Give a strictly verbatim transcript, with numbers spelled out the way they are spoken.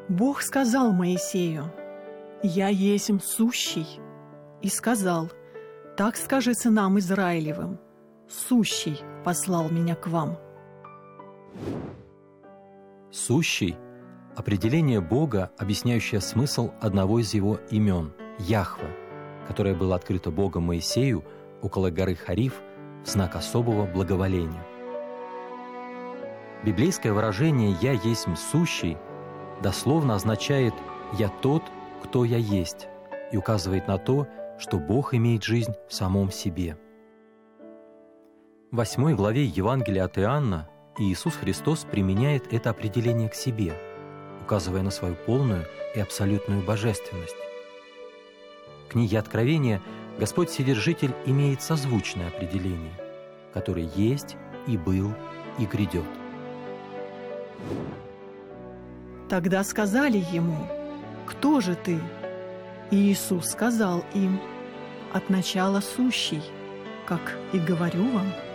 Бог сказал Моисею: «Я есмь сущий», и сказал: «Так скажи сынам Израилевым: сущий послал меня к вам». Сущий – определение Бога, объясняющее смысл одного из его имен – Яхве, которое было открыто Богом Моисею около горы Хариф в знак особого благоволения. Библейское выражение «Я есмь сущий» дословно означает «Я тот, кто я есть», и указывает на то, что Бог имеет жизнь в самом себе. В восьмой главе Евангелия от Иоанна Иисус Христос применяет это определение к себе, указывая на свою полную и абсолютную божественность. В книге Откровения Господь Вседержитель имеет созвучное определение, которое есть и был и грядет. Тогда сказали ему: «Кто же ты?» И Иисус сказал им: «От начала сущий, как и говорю вам».